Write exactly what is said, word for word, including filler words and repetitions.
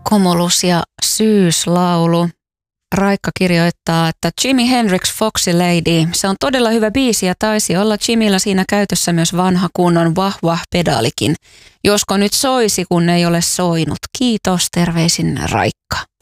Cumulus ja Syyslaulu. Raikka kirjoittaa, että Jimi Hendrix Foxy Lady. Se on todella hyvä biisi ja taisi olla Jimillä siinä käytössä myös vanha kunnon wah wah pedaalikin. Josko nyt soisi, kun ei ole soinut. Kiitos, terveisin Raikka.